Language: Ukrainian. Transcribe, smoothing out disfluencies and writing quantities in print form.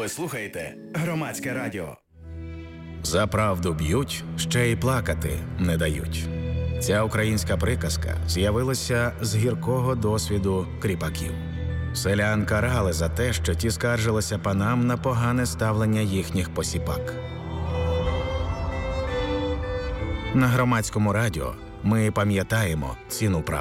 Ви слухаєте Громадське радіо. За правду б'ють, ще й плакати не дають. Ця українська приказка з'явилася з гіркого досвіду кріпаків. Селян карали за те, що ті скаржилися панам на погане ставлення їхніх посіпак. На Громадському радіо ми пам'ятаємо ціну правди.